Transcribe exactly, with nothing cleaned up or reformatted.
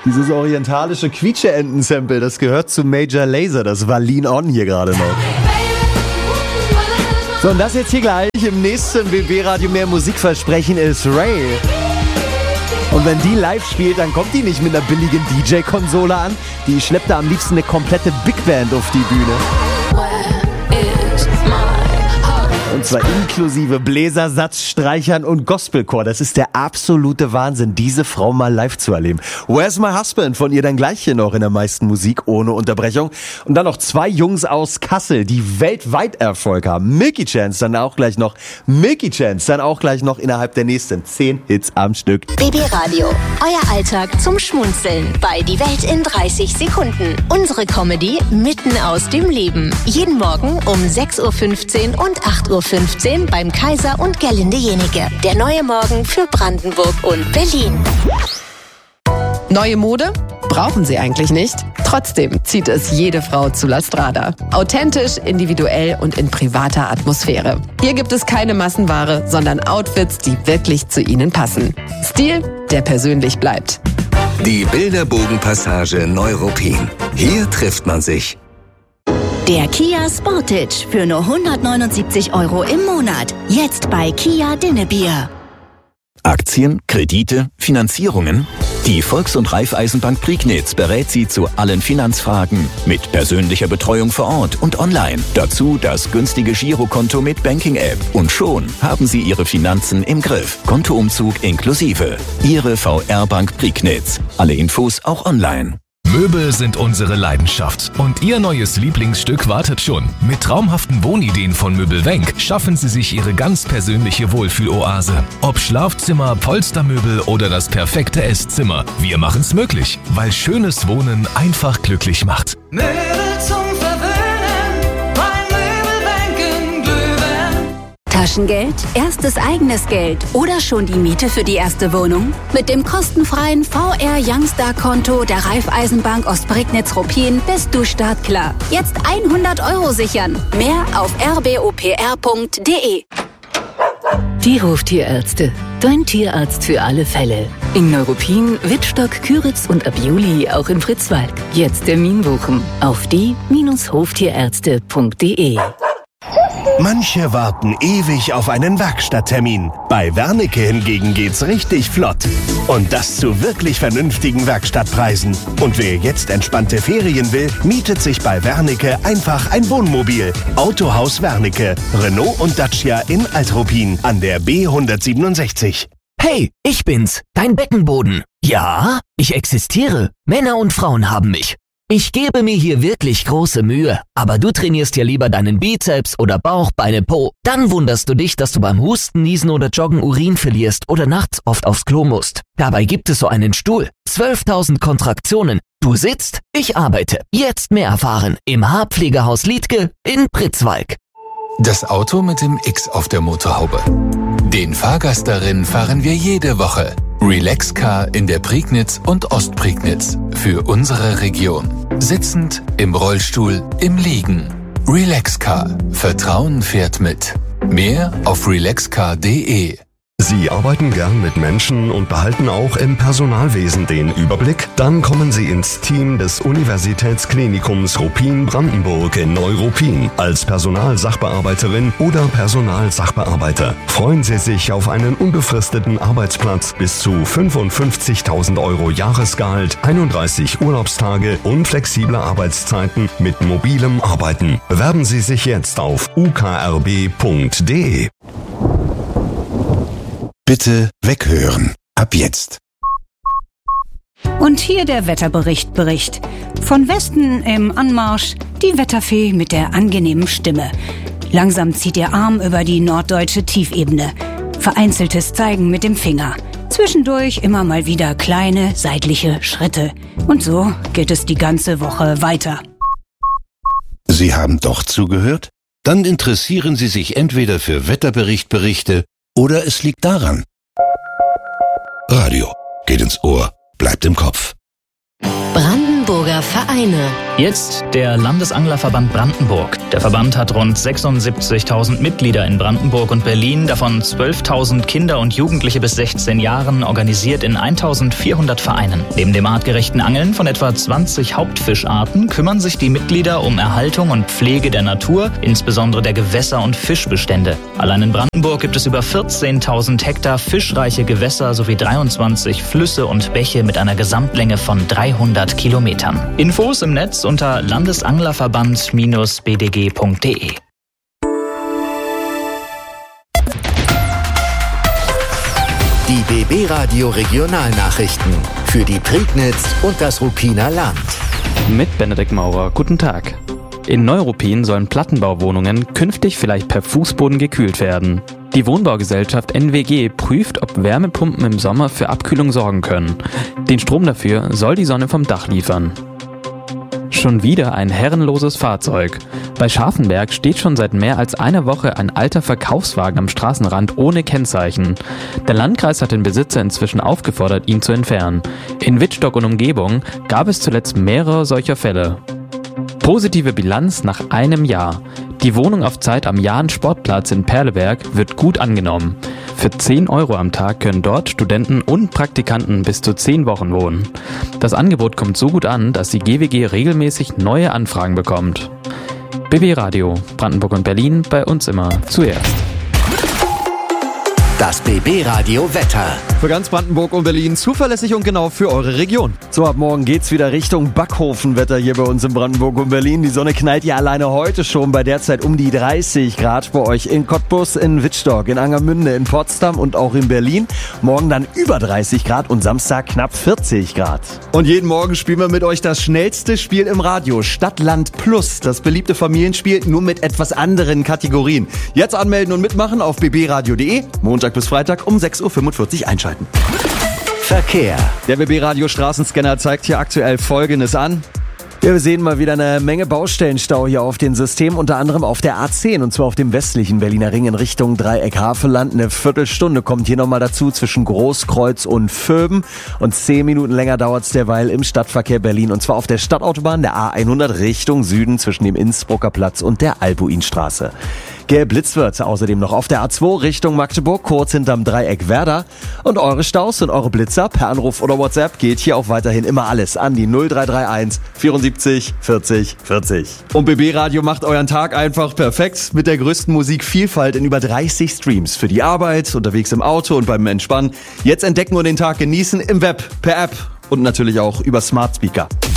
Dieses orientalische Quietsche-Enten-Sample, das gehört zu Major Lazer. Das war Lean On hier gerade noch. So, und das jetzt hier gleich im nächsten B B-Radio mehr Musikversprechen ist Ray. Und wenn die live spielt, dann kommt die nicht mit einer billigen D J-Konsole an. Die schleppt da am liebsten eine komplette Big Band auf die Bühne. Und zwar inklusive Bläsersatz, Streichern und Gospelchor. Das ist der absolute Wahnsinn, diese Frau mal live zu erleben. Where's My Husband? Von ihr dann gleich hier noch in der meisten Musik ohne Unterbrechung. Und dann noch zwei Jungs aus Kassel, die weltweit Erfolg haben. Milky Chance dann auch gleich noch. Milky Chance dann auch gleich noch innerhalb der nächsten zehn Hits am Stück. B B Radio, euer Alltag zum Schmunzeln bei Die Welt in dreißig Sekunden. Unsere Comedy mitten aus dem Leben. Jeden Morgen um sechs Uhr fünfzehn und acht Uhr fünfzehn beim Kaiser und Gerlinde Jenike. Der neue Morgen für Brandenburg und Berlin. Neue Mode? Brauchen Sie eigentlich nicht. Trotzdem zieht es jede Frau zu La Strada. Authentisch, individuell und in privater Atmosphäre. Hier gibt es keine Massenware, sondern Outfits, die wirklich zu Ihnen passen. Stil, der persönlich bleibt. Die Bilderbogenpassage Neuruppin. Hier trifft man sich. Der Kia Sportage für nur hundertneunundsiebzig Euro im Monat. Jetzt bei Kia Dinnebier. Aktien, Kredite, Finanzierungen? Die Volks- und Raiffeisenbank Prignitz berät Sie zu allen Finanzfragen mit persönlicher Betreuung vor Ort und online. Dazu das günstige Girokonto mit Banking-App. Und schon haben Sie Ihre Finanzen im Griff. Kontoumzug inklusive. Ihre V R-Bank Prignitz. Alle Infos auch online. Möbel sind unsere Leidenschaft und Ihr neues Lieblingsstück wartet schon. Mit traumhaften Wohnideen von Möbelwenk schaffen Sie sich Ihre ganz persönliche Wohlfühloase. Ob Schlafzimmer, Polstermöbel oder das perfekte Esszimmer. Wir machen's möglich, weil schönes Wohnen einfach glücklich macht. Möbel zum Verwöhnen, bei Möbelwenk in Glühwein. Taschengeld, erstes eigenes Geld oder schon die Miete für die erste Wohnung? Mit dem kostenfreien V R Youngstar Konto der Raiffeisenbank Ostprignitz-Ruppin bist du startklar. Jetzt hundert Euro sichern. Mehr auf r b o p r punkt d e. Die Hoftierärzte. Dein Tierarzt für alle Fälle. In Neuruppin, Wittstock, Küritz und ab Juli auch in Fritzwalk. Jetzt Termin buchen auf die Hoftierärzte punkt d e. Manche warten ewig auf einen Werkstatttermin. Bei Wernicke hingegen geht's richtig flott. Und das zu wirklich vernünftigen Werkstattpreisen. Und wer jetzt entspannte Ferien will, mietet sich bei Wernicke einfach ein Wohnmobil. Autohaus Wernicke, Renault und Dacia in Altruppin an der B hundertsiebenundsechzig. Hey, ich bin's, dein Beckenboden. Ja, ich existiere. Männer und Frauen haben mich. Ich gebe mir hier wirklich große Mühe, aber du trainierst ja lieber deinen Bizeps oder Bauch, Beine, Po. Dann wunderst du dich, dass du beim Husten, Niesen oder Joggen Urin verlierst oder nachts oft aufs Klo musst. Dabei gibt es so einen Stuhl. zwölftausend Kontraktionen. Du sitzt, ich arbeite. Jetzt mehr erfahren im Haarpflegehaus Liedtke in Pritzwalk. Das Auto mit dem X auf der Motorhaube. Den Fahrgast darin fahren wir jede Woche. Relaxcar in der Prignitz und Ostprignitz. Für unsere Region. Sitzend, im Rollstuhl, im Liegen. Relaxcar. Vertrauen fährt mit. Mehr auf relaxcar punkt d e. Sie arbeiten gern mit Menschen und behalten auch im Personalwesen den Überblick? Dann kommen Sie ins Team des Universitätsklinikums Ruppin-Brandenburg in Neuruppin als Personalsachbearbeiterin oder Personalsachbearbeiter. Freuen Sie sich auf einen unbefristeten Arbeitsplatz bis zu fünfundfünfzigtausend Euro Jahresgehalt, einunddreißig Urlaubstage und flexible Arbeitszeiten mit mobilem Arbeiten. Bewerben Sie sich jetzt auf u k r b punkt d e. Bitte weghören. Ab jetzt. Und hier der Wetterbericht Bericht. Von Westen im Anmarsch die Wetterfee mit der angenehmen Stimme. Langsam zieht ihr Arm über die norddeutsche Tiefebene. Vereinzeltes Zeigen mit dem Finger. Zwischendurch immer mal wieder kleine seitliche Schritte. Und so geht es die ganze Woche weiter. Sie haben doch zugehört? Dann interessieren Sie sich entweder für Wetterberichtberichte oder es liegt daran. Radio geht ins Ohr, bleibt im Kopf. Brandenburger Vereine. Jetzt der Landesanglerverband Brandenburg. Der Verband hat rund sechsundsiebzigtausend Mitglieder in Brandenburg und Berlin, davon zwölftausend Kinder und Jugendliche bis sechzehn Jahren, organisiert in eintausendvierhundert Vereinen. Neben dem artgerechten Angeln von etwa zwanzig Hauptfischarten kümmern sich die Mitglieder um Erhaltung und Pflege der Natur, insbesondere der Gewässer- und Fischbestände. Allein in Brandenburg gibt es über vierzehntausend Hektar fischreiche Gewässer sowie dreiundzwanzig Flüsse und Bäche mit einer Gesamtlänge von dreihundert Kilometern. Infos im Netz unter landesanglerverband B D G punkt de. Die B B Radio Regionalnachrichten für die Prignitz und das Ruppiner Land. Mit Benedikt Maurer, guten Tag. In Neuruppin sollen Plattenbauwohnungen künftig vielleicht per Fußboden gekühlt werden. Die Wohnbaugesellschaft N W G prüft, ob Wärmepumpen im Sommer für Abkühlung sorgen können. Den Strom dafür soll die Sonne vom Dach liefern. Schon wieder ein herrenloses Fahrzeug. Bei Scharfenberg steht schon seit mehr als einer Woche ein alter Verkaufswagen am Straßenrand ohne Kennzeichen. Der Landkreis hat den Besitzer inzwischen aufgefordert, ihn zu entfernen. In Wittstock und Umgebung gab es zuletzt mehrere solcher Fälle. Positive Bilanz nach einem Jahr. Die Wohnung auf Zeit am Jahn-Sportplatz in Perleberg wird gut angenommen. Für zehn Euro am Tag können dort Studenten und Praktikanten bis zu zehn Wochen wohnen. Das Angebot kommt so gut an, dass die G W G regelmäßig neue Anfragen bekommt. B B Radio, Brandenburg und Berlin, bei uns immer zuerst. Das B B Radio Wetter. Für ganz Brandenburg und Berlin zuverlässig und genau für eure Region. So, ab morgen geht's wieder Richtung Backhofenwetter hier bei uns in Brandenburg und Berlin. Die Sonne knallt ja alleine heute schon bei derzeit um die dreißig Grad bei euch in Cottbus, in Wittstock, in Angermünde, in Potsdam und auch in Berlin. Morgen dann über dreißig Grad und Samstag knapp vierzig Grad. Und jeden Morgen spielen wir mit euch das schnellste Spiel im Radio, Stadt, Land Plus. Das beliebte Familienspiel, nur mit etwas anderen Kategorien. Jetzt anmelden und mitmachen auf b b radio punkt de. Montag bis Freitag um sechs Uhr fünfundvierzig einschalten. Verkehr. Der B B Radio Straßenscanner zeigt hier aktuell Folgendes an. Wir sehen mal wieder eine Menge Baustellenstau hier auf dem System, unter anderem auf der A zehn und zwar auf dem westlichen Berliner Ring in Richtung Dreieck-Havelland. Eine Viertelstunde kommt hier nochmal dazu zwischen Großkreuz und Vöben und zehn Minuten länger dauert es derweil im Stadtverkehr Berlin und zwar auf der Stadtautobahn der A hundert Richtung Süden zwischen dem Innsbrucker Platz und der Albuinstraße. Geblitzt wird außerdem noch auf der A zwei Richtung Magdeburg, kurz hinterm Dreieck Werder. Und eure Staus und eure Blitzer per Anruf oder WhatsApp geht hier auch weiterhin immer alles an die null drei drei eins vierundsiebzig vierzig vierzig. Und B B Radio macht euren Tag einfach perfekt mit der größten Musikvielfalt in über dreißig Streams. Für die Arbeit, unterwegs im Auto und beim Entspannen. Jetzt entdecken und den Tag genießen im Web, per App und natürlich auch über Smart Speaker.